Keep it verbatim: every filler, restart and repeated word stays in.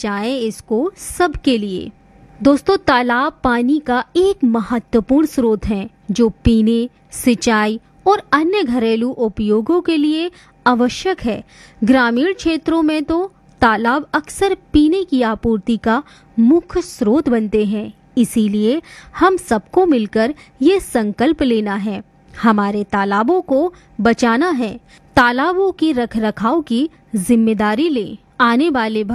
बचाएं इसको सबके लिए। दोस्तों, तालाब पानी का एक महत्वपूर्ण स्रोत है जो पीने, सिंचाई और अन्य घरेलू उपयोगों के लिए आवश्यक है। ग्रामीण क्षेत्रों में तो तालाब अक्सर पीने की आपूर्ति का मुख्य स्रोत बनते हैं। इसीलिए हम सबको मिलकर ये संकल्प लेना है, हमारे तालाबों को बचाना है, तालाबों की रखरखाव की जिम्मेदारी लें। आने वाले